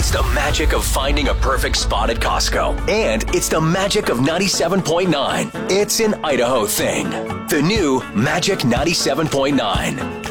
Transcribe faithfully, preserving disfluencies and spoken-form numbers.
It's the magic of finding a perfect spot at Costco. And it's the magic of ninety-seven point nine. It's an Idaho thing. The new Magic ninety-seven point nine.